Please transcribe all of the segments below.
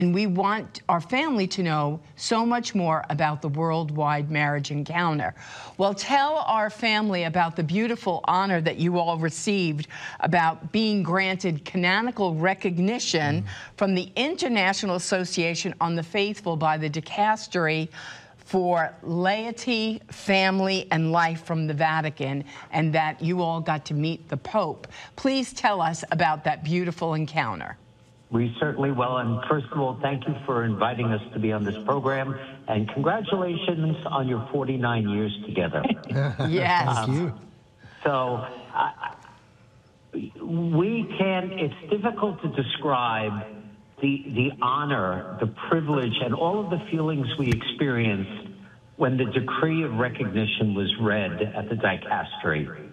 And we want our family to know so much more about the Worldwide Marriage Encounter. Well, tell our family about the beautiful honor that you all received about being granted canonical recognition from the International Association on the Faithful by the Dicastery for Laity, Family, and Life from the Vatican, and that you all got to meet the Pope. Please tell us about that beautiful encounter. We certainly will. And first of all, thank you for inviting us to be on this program. And congratulations on your 49 years together. Yes. Thank you. So it's difficult to describe the honor, the privilege, and all of the feelings we experienced when the decree of recognition was read at the Dicastery.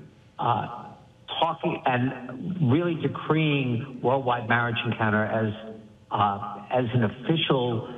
Talking and really decreeing Worldwide Marriage Encounter as an official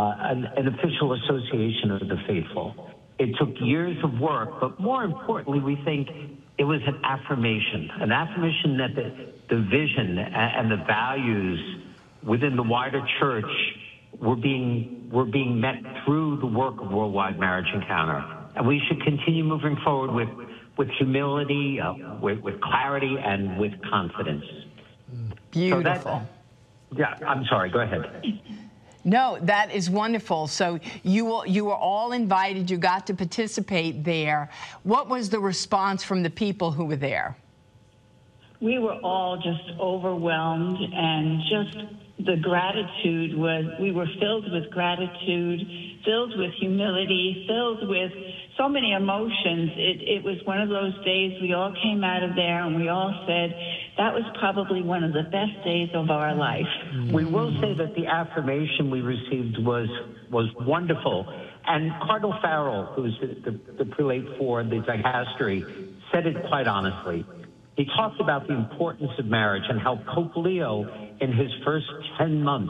association of the faithful. It took years of work, but more importantly, we think it was an affirmation that the vision and the values within the wider church were being met through the work of Worldwide Marriage Encounter, and we should continue moving forward with humility, with clarity, and with confidence. Beautiful. So I'm sorry, go ahead. No, that is wonderful. So you were all invited, you got to participate there. What was the response from the people who were there? We were all just overwhelmed, and just the gratitude we were filled with gratitude, filled with humility, filled with so many emotions. It was one of those days we all came out of there and we all said, that was probably one of the best days of our life. We will say that the affirmation we received was wonderful. And Cardinal Farrell, who's the prelate for the Dicastery, said it quite honestly. He talked about the importance of marriage and how Pope Leo, in his first 10 months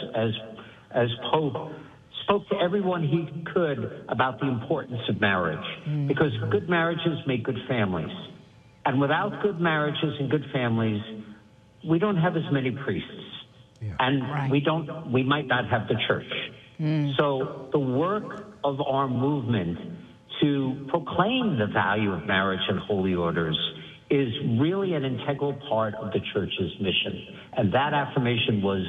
as Pope, spoke to everyone he could about the importance of marriage, because good marriages make good families. And without good marriages and good families, we don't have as many priests. Yeah. And right. we might not have the church. So the work of our movement to proclaim the value of marriage and holy orders is really an integral part of the church's mission. And that affirmation was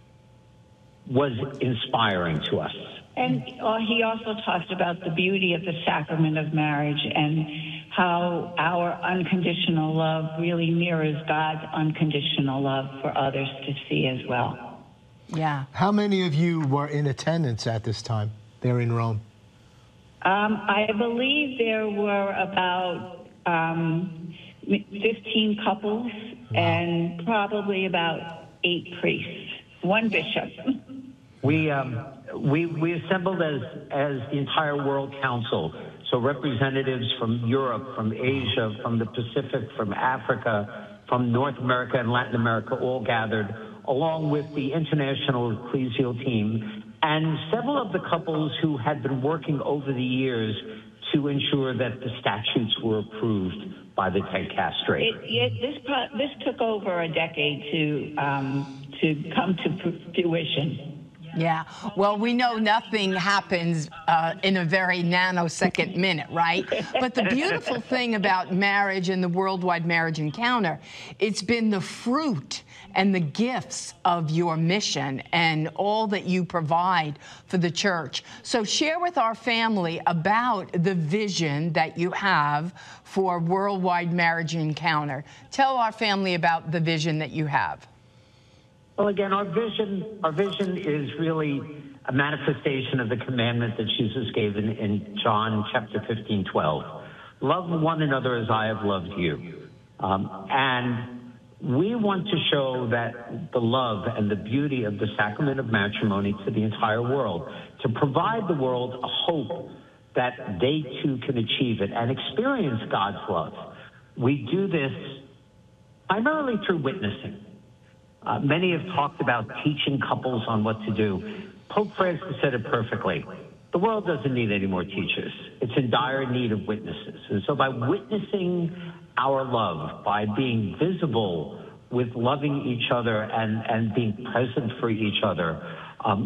inspiring to us. And he also talked about the beauty of the sacrament of marriage and how our unconditional love really mirrors God's unconditional love for others to see as well. Yeah. How many of you were in attendance at this time there in Rome? I believe there were about 15 couples and probably about 8 priests, 1 bishop. We assembled as the entire World Council, so representatives from Europe, from Asia, from the Pacific, from Africa, from North America and Latin America, all gathered, along with the international ecclesial team, and several of the couples who had been working over the years to ensure that the statutes were approved by the Dicastery. This took over a decade to come to fruition. Yeah. Well, we know nothing happens in a very nanosecond minute, right? But the beautiful thing about marriage and the Worldwide Marriage Encounter, it's been the fruit and the gifts of your mission and all that you provide for the church. So share with our family about the vision that you have for Worldwide Marriage Encounter. Tell our family about the vision that you have. Well, again, our vision is really a manifestation of the commandment that Jesus gave in John chapter 15:12. Love one another as I have loved you. And we want to show that the love and the beauty of the sacrament of matrimony to the entire world, to provide the world a hope that they too can achieve it and experience God's love. We do this primarily through witnessing. Many have talked about teaching couples on what to do. Pope Francis said it perfectly. The world doesn't need any more teachers. It's in dire need of witnesses. And so by witnessing our love, by being visible with loving each other and being present for each other,